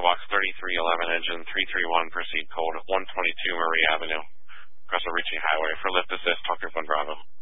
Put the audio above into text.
Firebox 3311, engine 331, proceed code 122 Marie Avenue, across the Ritchie Highway. For lift assist, talk to 1 Bravo.